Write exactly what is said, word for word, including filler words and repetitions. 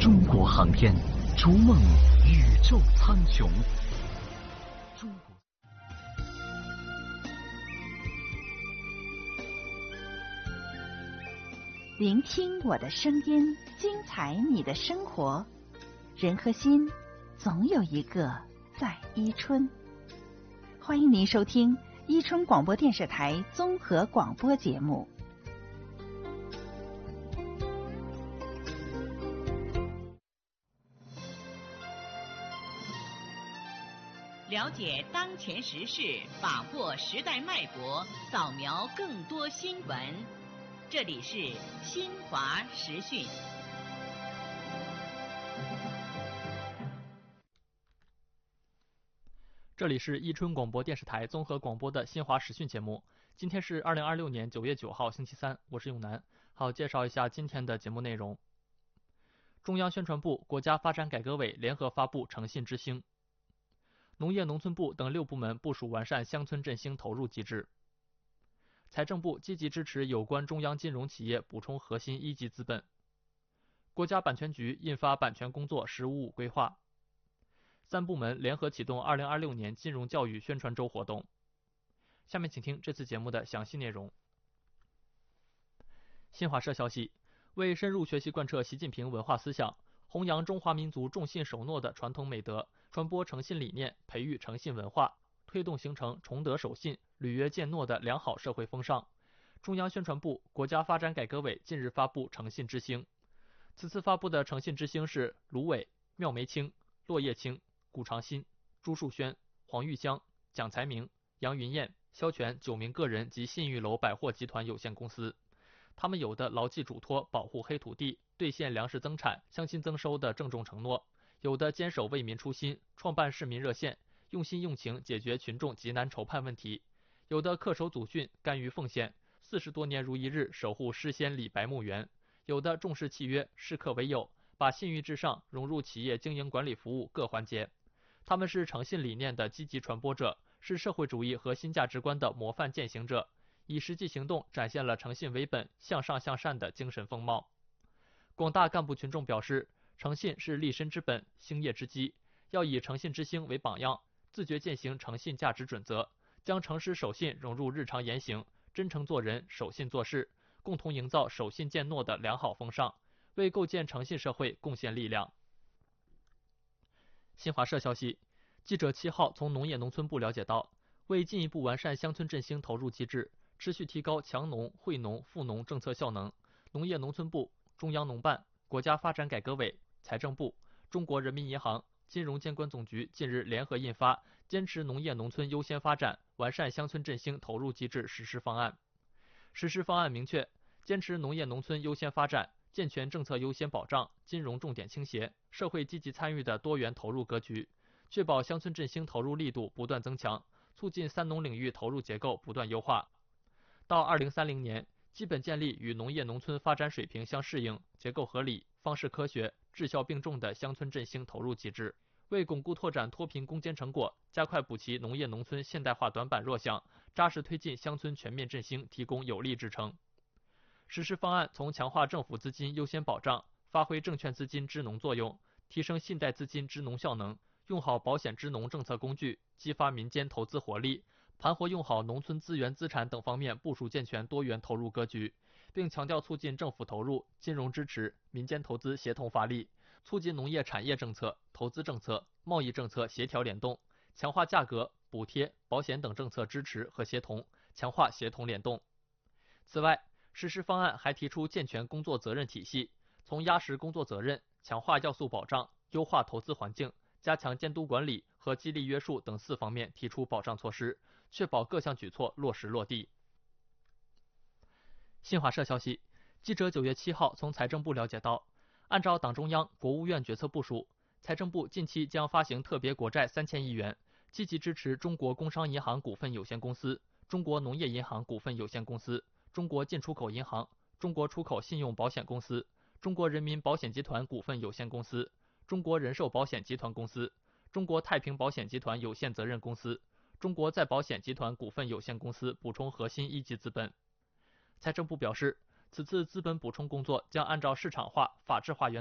中国航天，逐梦宇宙苍穹。中国。 聆听我的声音，精彩你的生活。人和心，总有一个在伊春。欢迎您收听伊春广播电视台综合广播节目。 了解当前时事，把握时代脉搏，扫描更多新闻。这里是新华时讯。 这里是伊春广播电视台综合广播的新华时讯节目。今天是二零二六年九月九号，星期三，我是永南。好，介绍一下今天的节目内容。中央宣传部、国家发展改革委联合发布诚信之星。农业农村部等六部门部署完善乡村振兴投入机制。财政部积极支持有关中央金融企业补充核心一级资本。国家版权局印发版权工作“十五五”规划。三部门联合启动二零二六年金融教育宣传周活动。下面请听这次节目的详细内容。新华社消息，为深入学习贯彻习近平文化思想，弘扬中华民族重信守诺的传统美德，传播诚信理念，培育诚信文化，推动形成崇德守信、履约践诺的良好社会风尚，中央宣传部、国家发展改革委近日发布诚信之星。此次发布的诚信之星是卢伟、妙梅清、落叶清、顾长新、朱树轩、黄玉香、蒋才明、杨云燕、肖全九名个人及信誉楼百货集团有限公司。他们有的牢记嘱托保护黑土地，兑现粮食增产、乡亲增收的郑重承诺，有的坚守为民初心，创办市民热线，用心用情解决群众急难愁盼问题，有的恪守祖训，甘于奉献，四十多年如一日守护诗仙李白墓园，有的重视契约，视客为友，把信誉至上融入企业经营管理服务各环节。他们是诚信理念的积极传播者，是社会主义核心价值观的模范践行者，以实际行动展现了诚信为本、向上向善的精神风貌。广大干部群众表示，诚信是立身之本、兴业之基，要以诚信之星为榜样，自觉践行诚信价值准则，将诚实守信融入日常言行，真诚做人、守信做事，共同营造守信践诺的良好风尚，为构建诚信社会贡献力量。新华社消息，记者七号从农业农村部了解到，为进一步完善乡村振兴投入机制，持续提高强农、惠农、富农政策效能，农业农村部、中央农办、国家发展改革委、财政部、中国人民银行、金融监管总局近日联合印发《坚持农业农村优先发展，完善乡村振兴投入机制实施方案》。实施方案明确，坚持农业农村优先发展，健全政策优先保障、金融重点倾斜、社会积极参与的多元投入格局，确保乡村振兴投入力度不断增强，促进三农领域投入结构不断优化。到二零三零年，基本建立与农业农村发展水平相适应、结构合理、方式科学、质效并重的乡村振兴投入机制，为巩固拓展脱贫攻坚成果，加快补齐农业农村现代化短板弱项，扎实推进乡村全面振兴提供有力支撑。实施方案从强化政府资金优先保障，发挥证券资金支农作用，提升信贷资金支农效能，用好保险支农政策工具，激发民间投资活力，盘活用好农村资源资产等方面部署健全多元投入格局，并强调促进政府投入、金融支持、民间投资协同发力，促进农业产业政策、投资政策、贸易政策协调联动，强化价格、补贴、保险等政策支持和协同，强化协同联动。此外，实施方案还提出健全工作责任体系，从压实工作责任、强化要素保障、优化投资环境、加强监督管理和激励约束等四方面提出保障措施，确保各项举措落实落地。新华社消息，记者九月七号从财政部了解到，按照党中央、国务院决策部署，财政部近期将发行特别国债三千亿元，积极支持中国工商银行股份有限公司、中国农业银行股份有限公司、中国进出口银行、中国出口信用保险公司、中国人民保险集团股份有限公司、中国人寿保险集团公司、中国太平保险集团有限责任公司、中国再保险集团股份有限公司补充核心一级资本。财政部表示，此次资本补充工作将按照市场化、法治化原